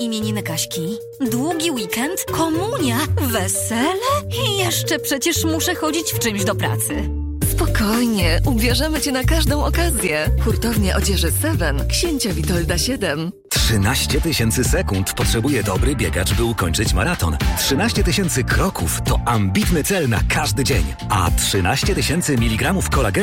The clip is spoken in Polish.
imieniny Kaśki, długi weekend, komunia, wesele i jeszcze przecież muszę chodzić w czymś do pracy. Spokojnie, ubierzemy cię na każdą okazję. Hurtownia odzieży Seven, księcia Witolda 7. 13 000 sekund potrzebuje dobry biegacz, by ukończyć maraton. 13 000 kroków to ambitny cel na każdy dzień. A 13 000 miligramów kolagenu